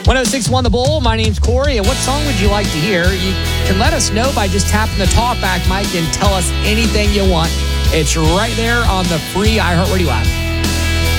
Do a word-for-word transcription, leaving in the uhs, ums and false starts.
one oh six point one The Bull. My name's Corey, and what song would you like to hear? You can let us know by just tapping the talkback mic and tell us anything you want. It's right there on the free iHeartRadio app.